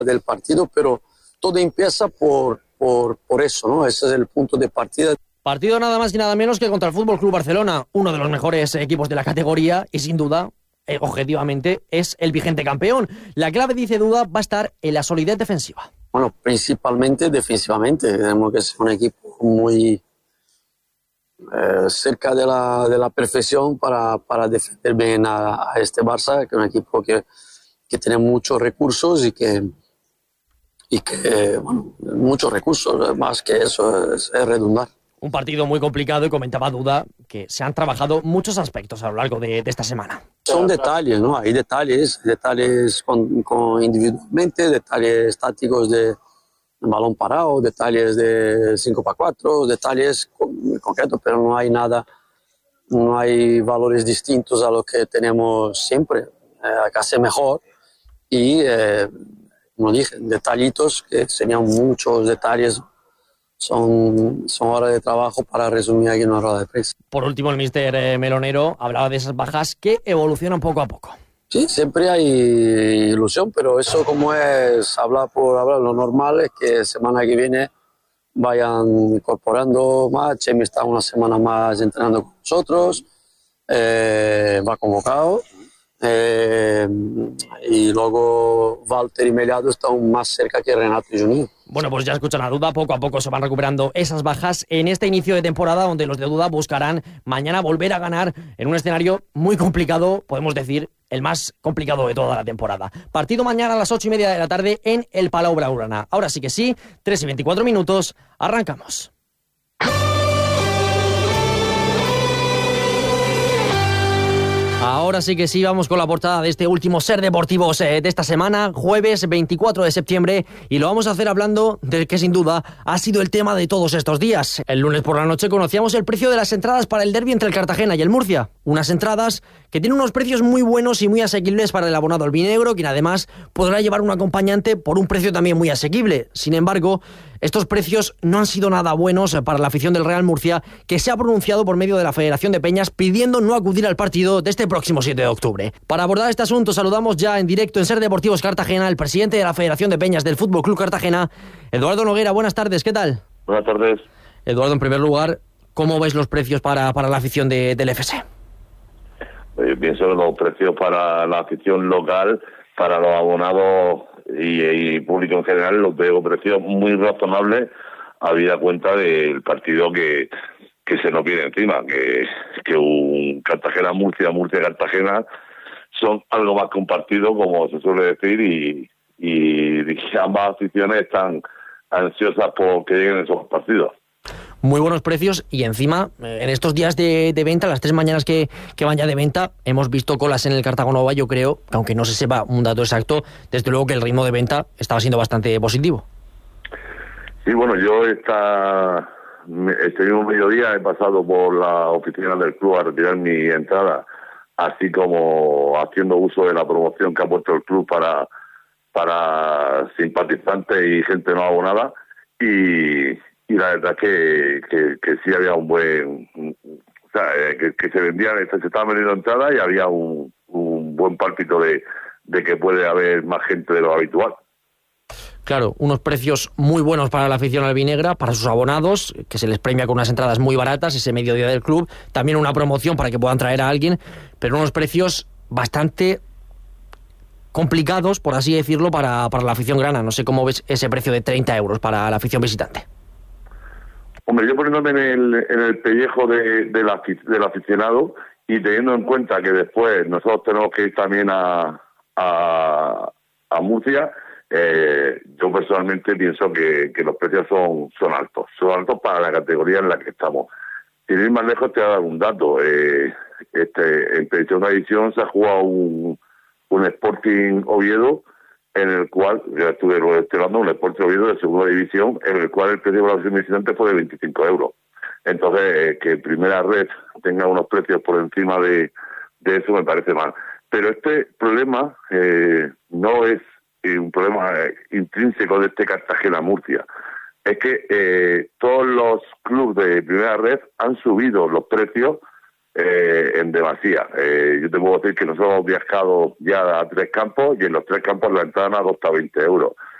del partido, pero todo empieza por eso, ¿no? Ese es el punto de partida. Partido nada más y nada menos que contra el Fútbol Club Barcelona, uno de los mejores equipos de la categoría y sin duda, objetivamente, es el vigente campeón. La clave, dice Duda, va a estar en la solidez defensiva. Bueno, principalmente defensivamente. Tenemos que ser un equipo muy cerca de la perfección para defender bien a este Barça, que es un equipo que tiene muchos recursos y que bueno, muchos recursos, más que eso es redundar. Un partido muy complicado y comentaba Duda que se han trabajado muchos aspectos a lo largo de esta semana. Son detalles, ¿no? Hay detalles individualmente, detalles tácticos de balón parado, detalles de 5x4, detalles concretos, pero no hay nada, no hay valores distintos a lo que tenemos siempre. Hay que hacer mejor y, como dije, detallitos que serían muchos detalles. Son horas de trabajo para resumir aquí en una rueda de prensa. Por último, el míster Melonero hablaba de esas bajas que evolucionan poco a poco. Sí, siempre hay ilusión, pero eso como es hablar por hablar, lo normal es que semana que viene vayan incorporando más. Chemi está una semana más entrenando con nosotros, va convocado. Y luego Walter y Mellado están más cerca que Renato y Juninho. Bueno, pues ya escuchan a Duda, poco a poco se van recuperando esas bajas en este inicio de temporada, donde los de Duda buscarán mañana volver a ganar en un escenario muy complicado, podemos decir, el más complicado de toda la temporada. Partido mañana a las 8:30 de la tarde en el Palau Blaugrana. Ahora sí que sí, 3:24, arrancamos. Ahora sí que sí, vamos con la portada de este último Ser Deportivos de esta semana, jueves 24 de septiembre, y lo vamos a hacer hablando del que sin duda ha sido el tema de todos estos días. El lunes por la noche conocíamos el precio de las entradas para el derbi entre el Cartagena y el Murcia. Unas entradas que tienen unos precios muy buenos y muy asequibles para el abonado albinegro, quien además podrá llevar un acompañante por un precio también muy asequible. Sin embargo, estos precios no han sido nada buenos para la afición del Real Murcia, que se ha pronunciado por medio de la Federación de Peñas pidiendo no acudir al partido de este próximo 7 de octubre. Para abordar este asunto saludamos ya en directo en Ser Deportivos Cartagena al presidente de la Federación de Peñas del Fútbol Club Cartagena, Eduardo Noguera. Buenas tardes, ¿qué tal? Buenas tardes. Eduardo, en primer lugar, ¿cómo ves los precios para la afición del FC? Pienso que los precios para la afición local, para los abonados y público en general, los veo precios muy razonables, habida cuenta del partido que se nos viene encima, que un Cartagena-Murcia, Murcia-Cartagena son algo más que un partido, como se suele decir, y ambas aficiones están ansiosas por que lleguen esos partidos. Muy buenos precios y encima, en estos días de venta, las 3 mañanas que van ya de venta, hemos visto colas en el Cartagonova. Yo creo, aunque no se sepa un dato exacto, desde luego que el ritmo de venta estaba siendo bastante positivo. Sí, bueno, yo este mismo mediodía he pasado por la oficina del club a retirar mi entrada, así como haciendo uso de la promoción que ha puesto el club para simpatizantes y gente no abonada, y la verdad que sí había un buen, o sea, que se vendían, se estaban vendiendo entradas y había un buen pálpito de que puede haber más gente de lo habitual. Claro, unos precios muy buenos para la afición albinegra, para sus abonados, que se les premia con unas entradas muy baratas, ese mediodía del club, también una promoción para que puedan traer a alguien, pero unos precios bastante complicados, por así decirlo, para la afición grana. No sé cómo ves ese precio de 30 euros para la afición visitante. Hombre, yo poniéndome en el pellejo del aficionado y teniendo en cuenta que después nosotros tenemos que ir también a Murcia, yo personalmente pienso que los precios son altos. Son altos para la categoría en la que estamos. Sin ir más lejos, te voy a dar un dato. En segunda división se ha jugado un Sporting Oviedo, en el cual, ya estuve hablando, un Sporting Oviedo de segunda división, en el cual el precio de la afición visitante fue de 25 euros. Entonces, que Primera Red tenga unos precios por encima de eso me parece mal. Pero este problema no es un problema intrínseco de este Cartagena-Murcia. Es que todos los clubes de Primera Red han subido los precios en demasía. Yo te puedo decir que nosotros hemos viajado ya a 3 campos y en los 3 campos la entrada ha costado 20 euros.